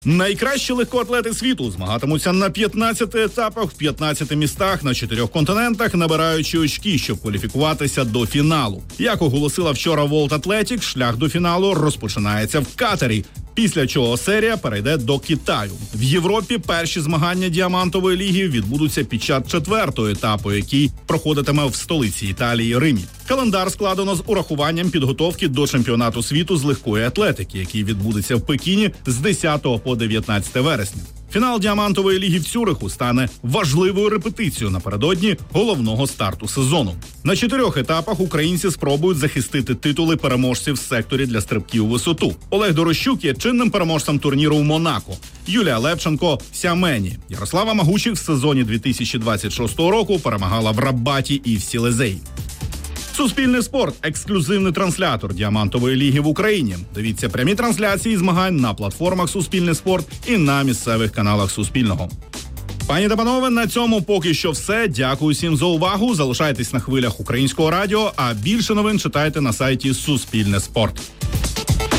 Найкращі легкоатлети світу змагатимуться на 15 етапах в 15 містах на 4 континентах, набираючи очки, щоб кваліфікуватися до фіналу. Як оголосила вчора World Athletics, шлях до фіналу розпочинається в Катарі, після чого серія перейде до Китаю. В Європі перші змагання Діамантової ліги відбудуться під час 4-го етапу, який проходитиме в столиці Італії – Римі. Календар складено з урахуванням підготовки до чемпіонату світу з легкої атлетики, який відбудеться в Пекіні з 10 по 19 вересня. Фінал Діамантової ліги в Цюриху стане важливою репетицією напередодні головного старту сезону. На 4 етапах українці спробують захистити титули переможців в секторі для стрибків у висоту. Олег Дорощук є чинним переможцем турніру в Монако. Юлія Левченко – Сямені. Ярослава Магучих в сезоні 2026 року перемагала в Рабаті і в Сілезеї. Суспільний спорт – ексклюзивний транслятор Діамантової ліги в Україні. Дивіться прямі трансляції змагань на платформах Суспільний спорт і на місцевих каналах Суспільного. Пані та панове, на цьому поки що все. Дякую всім за увагу. Залишайтесь на хвилях Українського радіо, а більше новин читайте на сайті Суспільне спорт.